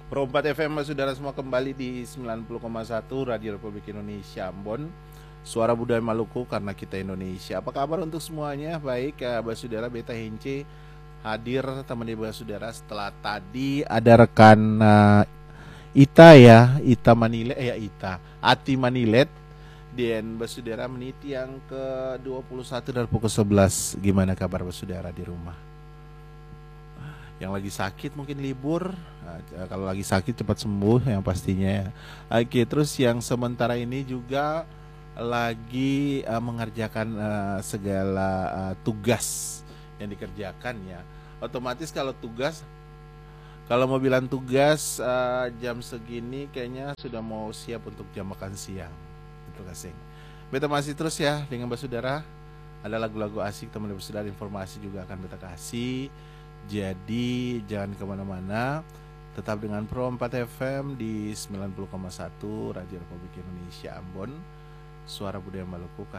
Pro 4 FM saudara semua kembali di 90,1 Radio Republik Indonesia Ambon. Suara budaya Maluku karena kita Indonesia. Apa kabar untuk semuanya? Baik, saudara Beta Hince hadir teman ibu saudara setelah tadi ada rekan Ita ya, Ita Manilet Ati Manilet dan saudara menit yang ke-21 dari pukul 11. Gimana kabar saudara di rumah? Yang lagi sakit mungkin libur, kalau lagi sakit cepat sembuh yang pastinya ya. Oke, terus yang sementara ini juga lagi mengerjakan segala tugas yang dikerjakan ya. Otomatis kalau mau bilang tugas jam segini kayaknya sudah mau siap untuk jam makan siang. Itu kasih. Beta masih terus ya dengan saudara. Ada lagu-lagu asik teman saudara, informasi juga akan beta kasih. Jadi jangan kemana-mana, tetap dengan Pro 4 FM di 90,1 Radio Republik Indonesia Ambon, suara budaya Maluku.